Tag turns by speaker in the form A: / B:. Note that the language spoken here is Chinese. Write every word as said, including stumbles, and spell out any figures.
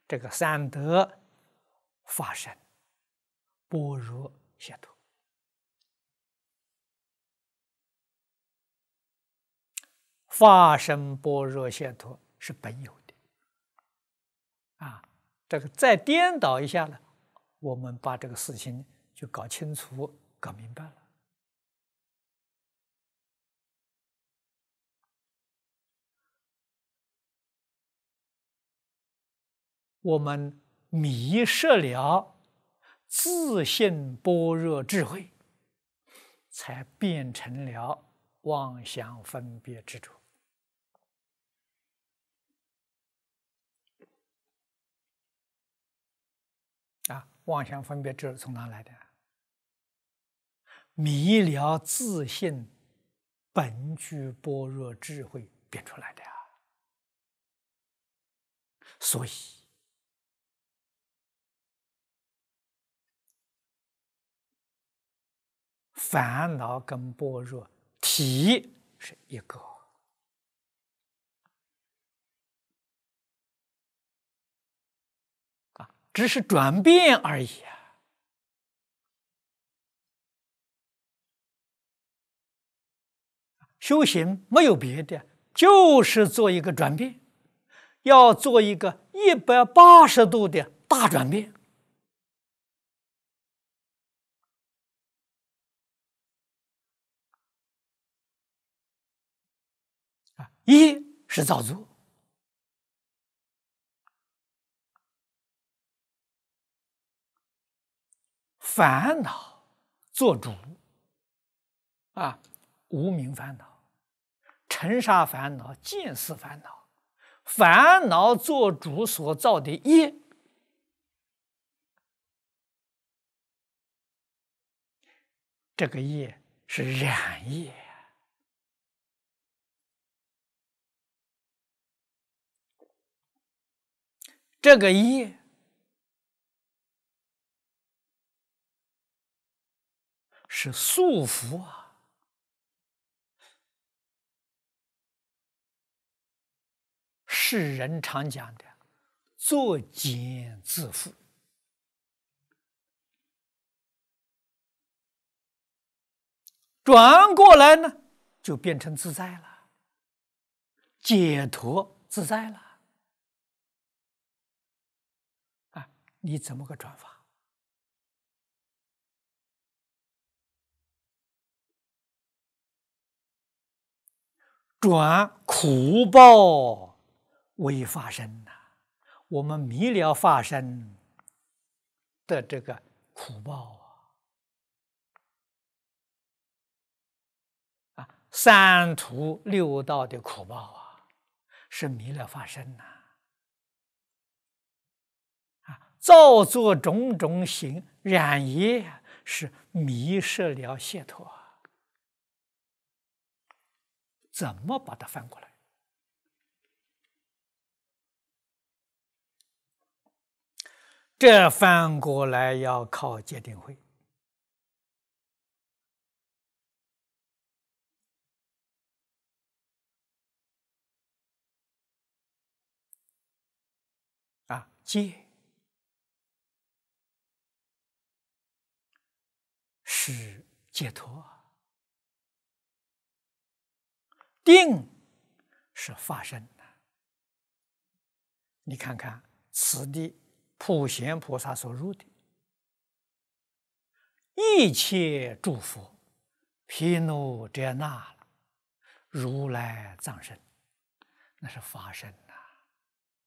A: 这个三德法身般若解脱。法身般若解脱是本有的啊，这个再颠倒一下呢，我们把这个事情就搞清楚、搞明白了。我们迷失了自性般若智慧，才变成了妄想分别执着。啊，妄想分别执着从哪来的？迷了自性本具般若智慧变出来的呀。所以烦恼跟般若体是一个啊，只是转变而已啊。修行没有别的，就是做一个转变，要做一个一百八十度的大转变。啊，一是造作，烦恼做主啊，无明烦恼、尘沙烦恼、见思烦恼，烦恼做主所造的业，这个业是染业。这个业是束缚啊，世人常讲的作茧自缚。转过来呢，就变成自在了，解脱自在了。啊，你怎么个转法？转苦报为法身呐、啊，我们迷了法身的这个苦报啊，啊，三途六道的苦报啊，是迷了法身呐、啊，啊，造作种种行染业，是迷失了解脱。怎么把它翻过来？这翻过来要靠戒定慧。啊，戒是解脱，定是法身。你看看此地普贤菩萨所入的一切诸佛，毗卢遮那如来藏身，那是法身。